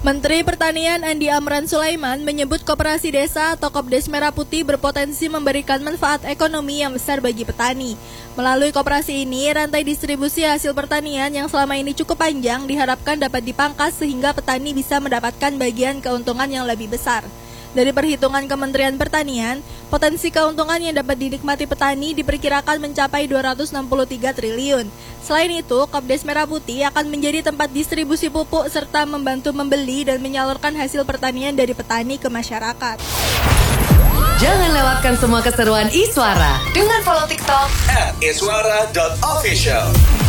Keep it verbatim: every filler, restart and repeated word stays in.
Menteri Pertanian Andi Amran Sulaiman menyebut Koperasi Desa atau Kopdes Merah Putih berpotensi memberikan manfaat ekonomi yang besar bagi petani. Melalui koperasi ini, rantai distribusi hasil pertanian yang selama ini cukup panjang diharapkan dapat dipangkas sehingga petani bisa mendapatkan bagian keuntungan yang lebih besar. Dari perhitungan Kementerian Pertanian, potensi keuntungan yang dapat dinikmati petani diperkirakan mencapai dua ratus enam puluh tiga triliun. Selain itu, Kopdes Merah Putih akan menjadi tempat distribusi pupuk serta membantu membeli dan menyalurkan hasil pertanian dari petani ke masyarakat. Jangan lewatkan semua keseruan Iswara. Dengan follow TikTok at iswara dot official.